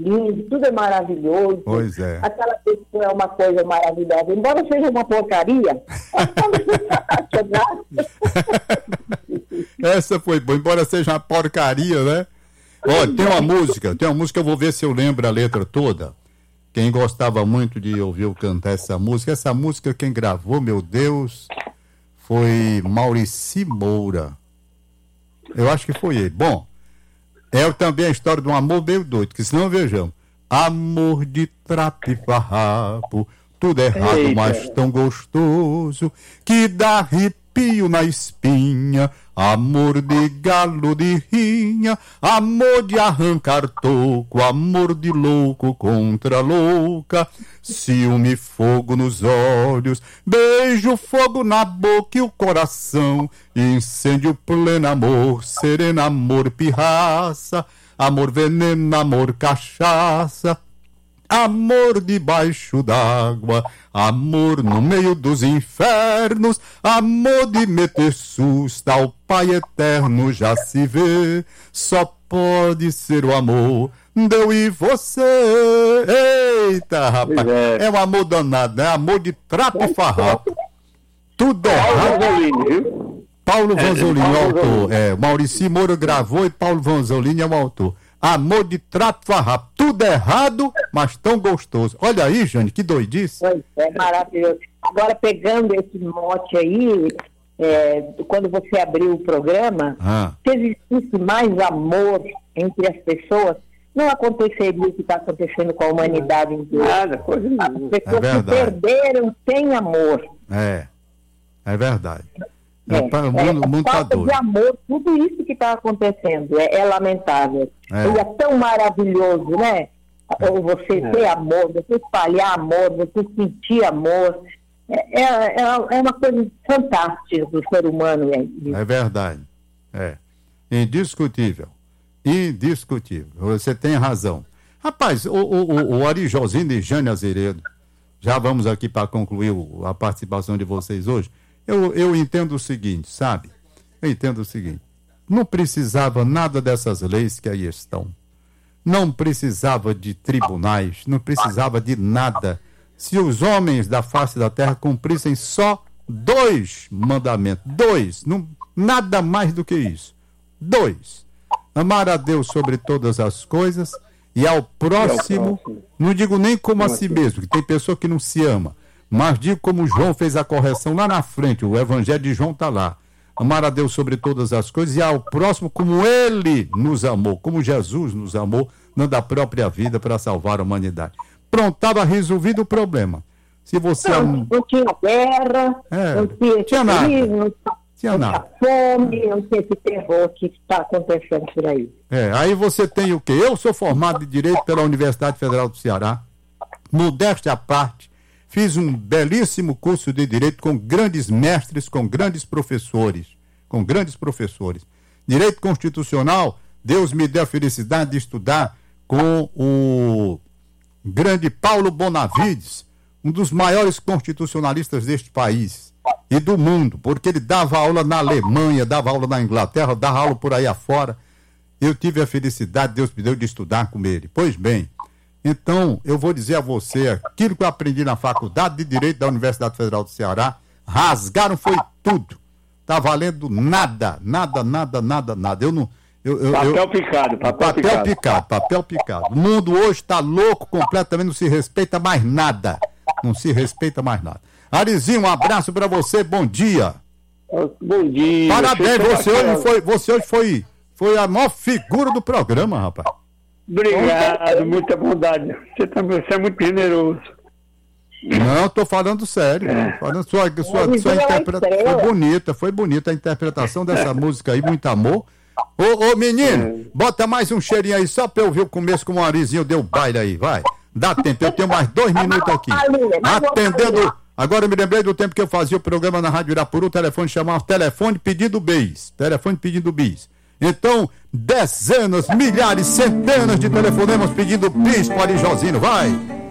lindo, tudo é maravilhoso. Pois é. Aquela pessoa é uma coisa maravilhosa. Embora seja uma porcaria, essa foi boa, embora seja uma porcaria, né? Olha, tem uma música eu vou ver se eu lembro a letra toda. Quem gostava muito de ouvir eu cantar essa música quem gravou, meu Deus, foi Maurici Moura. Eu acho que foi ele. Bom, é também a história de um amor meio doido, que senão vejamos. Amor de trapo e farrapo, tudo errado, Eita. mas tão gostoso, que dá arrepio na espinha. Amor de galo de rinha, amor de arrancar toco, amor de louco contra louca, ciúme, fogo nos olhos, beijo, fogo na boca e o coração, incêndio, pleno amor, sereno amor, pirraça, amor, veneno, amor, cachaça, amor debaixo d'água, amor no meio dos infernos, amor de meter susto ao Pai eterno já se vê, só pode ser o amor, eu e você. Eita, rapaz, é um amor danado, né? Amor de trapo e farrapo. Tudo errado. Paulo Vanzolini é o autor. Maurici Moura gravou e Paulo Vanzolini é o autor. Amor de trapo farrapo, tudo errado, mas tão gostoso. Olha aí, Jane, que doidice. Pois é, maravilhoso. Agora, pegando esse mote aí, quando você abriu o programa, se existisse mais amor entre as pessoas, não aconteceria o que está acontecendo com a humanidade inteira. Nada, coisa nenhuma. As pessoas se perderam sem amor. É verdade. O mundo tá doido. De amor, tudo isso que está acontecendo é lamentável. E é tão maravilhoso, né? Você ter amor, você espalhar amor, você sentir amor. É uma coisa fantástica do ser humano. É verdade. Indiscutível. Você tem razão. Rapaz, o Ari Josino e Jane Azeredo, já vamos aqui para concluir a participação de vocês hoje. Eu entendo o seguinte, sabe? Não precisava nada dessas leis que aí estão. Não precisava de tribunais, não precisava de nada. Se os homens da face da terra cumprissem só 2 mandamentos, 2, nada mais do que isso. 2. Amar a Deus sobre todas as coisas e ao próximo, não digo nem como a si mesmo, que tem pessoa que não se ama. Mas digo como João fez a correção lá na frente, o Evangelho de João está lá. Amar a Deus sobre todas as coisas e ao próximo como Ele nos amou, como Jesus nos amou, dando a própria vida para salvar a humanidade. Pronto, estava resolvido o problema. Se você não tinha guerra, não tinha nada. Não tinha fome, não tinha esse terror que está acontecendo por aí. Aí você tem o quê? Eu sou formado em Direito pela Universidade Federal do Ceará, modéstia à parte. Fiz um belíssimo curso de Direito com grandes mestres, com grandes professores. Direito Constitucional, Deus me deu a felicidade de estudar com o grande Paulo Bonavides, um dos maiores constitucionalistas deste país e do mundo, porque ele dava aula na Alemanha, dava aula na Inglaterra, dava aula por aí afora. Eu tive a felicidade, Deus me deu, de estudar com ele. Pois bem, então, eu vou dizer a você, aquilo que eu aprendi na Faculdade de Direito da Universidade Federal do Ceará, rasgaram foi tudo. Tá valendo nada. Eu não... Papel picado. O mundo hoje está louco completamente, não se respeita mais nada. Arizinho, um abraço para você, bom dia. Bom dia. Parabéns, você hoje foi a maior figura do programa, rapaz. Obrigado, muita bondade. Você é muito generoso. Não, estou falando sério. Sua interpretação foi bonita a interpretação dessa música aí, muito amor. Ô menino, bota mais um cheirinho aí só pra eu ouvir o começo como o Arizinho deu baile aí, vai. Dá tempo, eu tenho mais 2 minutos aqui. Atendendo, agora eu me lembrei do tempo que eu fazia o programa na Rádio Irapuru, o telefone chamava Telefone Pedindo Bis. Então, dezenas, milhares, centenas de telefonemas pedindo bis para Ari Josino, vai!